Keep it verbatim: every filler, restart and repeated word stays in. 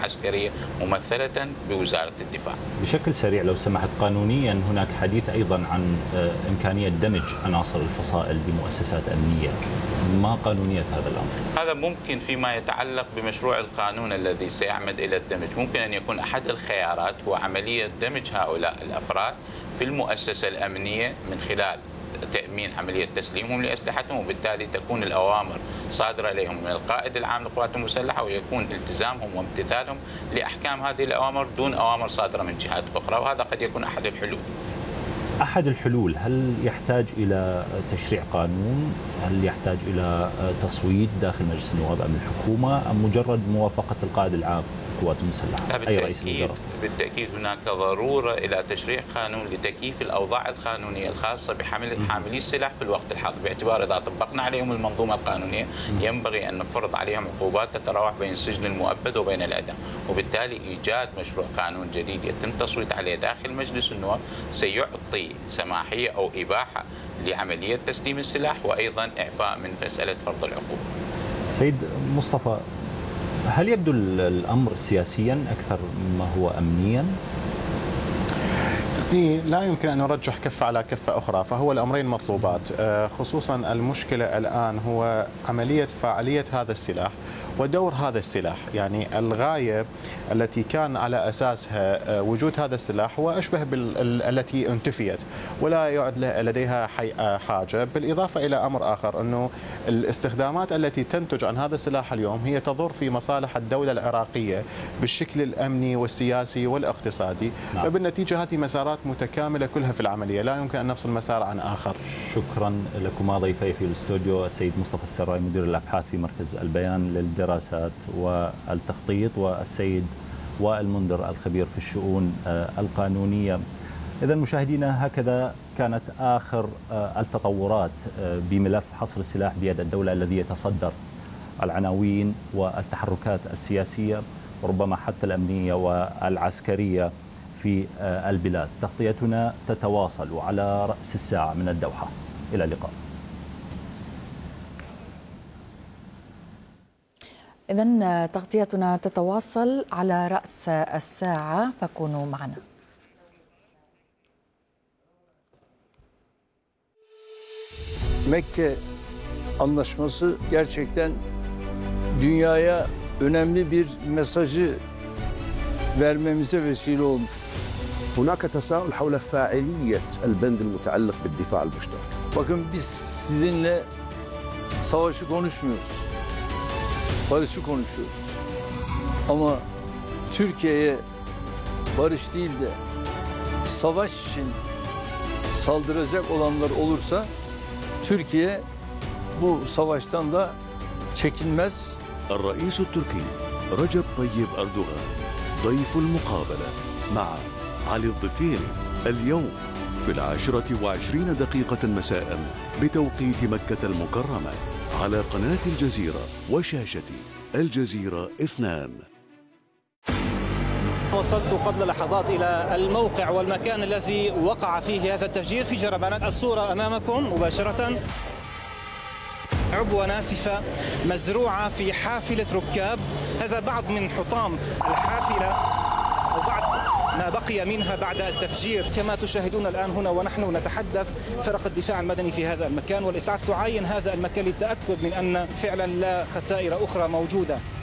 العسكرية ممثلة بوزارة الدفاع. بشكل سريع لو سمحت، قانونيا هناك حديث أيضا عن إمكانية دمج عناصر الفصائل بمؤسسات أمنية، ما قانونية هذا الأمر؟ هذا ممكن فيما يتعلق بمشروع القانون الذي سيعمد إلى الدمج، ممكن أن يكون أحد الخيارات هو عملية دمج هؤلاء الأفراد في المؤسسة الأمنية من خلال تأمين عملية تسليمهم لأسلحتهم، وبالتالي تكون الأوامر صادرة إليهم من القائد العام للقوات المسلحة، ويكون التزامهم وامتثالهم لأحكام هذه الأوامر دون أوامر صادرة من جهات أخرى، وهذا قد يكون أحد الحلول. أحد الحلول، هل يحتاج إلى تشريع قانون؟ هل يحتاج إلى تصويت داخل مجلس النواب أم الحكومة، أم مجرد موافقة القائد العام للقوات المسلحة أي رئيس الوزراء؟ بالتأكيد هناك ضرورة إلى تشريع قانون لتكييف الأوضاع القانونية الخاصة بحمل حاملي السلاح في الوقت الحاضر، باعتبار إذا طبقنا عليهم المنظومة القانونية ينبغي أن نفرض عليهم عقوبات تتراوح بين السجن المؤبد وبين الإعدام، وبالتالي إيجاد مشروع قانون جديد يتم تصويت عليه داخل مجلس النواب سيعطي سماحية أو إباحة لعملية تسليم السلاح، وأيضا إعفاء من مسألة فرض العقوبة. سيد مصطفى، هل يبدو الأمر سياسيا أكثر مما هو أمنيا؟ لا يمكن أن نرجح كفة على كفة أخرى، فهو الأمرين مطلوبات، خصوصا المشكلة الآن هو عملية فعالية هذا السلاح ودور هذا السلاح. يعني الغاية التي كان على أساسها وجود هذا السلاح هو أشبه بالتي انتفيت ولا يعد لديها حاجة، بالإضافة إلى أمر آخر أنه الاستخدامات التي تنتج عن هذا السلاح اليوم هي تضر في مصالح الدولة العراقية بالشكل الأمني والسياسي والاقتصادي. نعم. فبالنتيجة هذه مسارات متكاملة كلها في العملية، لا يمكن أن نفصل مسار عن آخر. شكرا لكما ضيفي في الاستوديو، السيد مصطفى السراي مدير الأبحاث في مركز البيان للدراسات والتخطيط، والسيد وائل منذر الخبير في الشؤون القانونية. إذا مشاهدينا، هكذا كانت آخر التطورات بملف حصر السلاح بيد الدولة الذي يتصدر العناوين والتحركات السياسية وربما حتى الأمنية والعسكرية في البلاد. تغطيتنا تتواصل على رأس الساعة من الدوحة. إلى اللقاء. إذن تغطيتنا تتواصل على رأس الساعة، فكونوا معنا. Mekke Anlaşması gerçekten dünyaya önemli bir mesajı vermemize vesile olmuş. هناك تساؤل حول فاعلية البند المتعلق بالدفاع المشترك. Bakın biz sizinle savaşı konuşmuyoruz. Barışı konuşuyoruz. Ama Türkiye'ye barış değil de savaş için saldıracak olanlar olursa Türkiye bu savaştan da çekinmez. الرئيس التركي رجب طيب أردوغان ضيف المقابلة مع علي الضفيري اليوم في العاشرة وعشرين دقيقة مساء بتوقيت مكة المكرمة على قناة الجزيرة وشاشة الجزيرة اثنان. وصلت قبل لحظات إلى الموقع والمكان الذي وقع فيه هذا التفجير في جربانات. الصورة أمامكم مباشرة، عبوة ناسفة مزروعة في حافلة ركاب. هذا بعض من حطام الحافلة أو بعض ما بقي منها بعد التفجير. كما تشاهدون الآن هنا ونحن نتحدث، فرق الدفاع المدني في هذا المكان والإسعاف تعاين هذا المكان للتأكد من أن فعلا لا خسائر أخرى موجودة.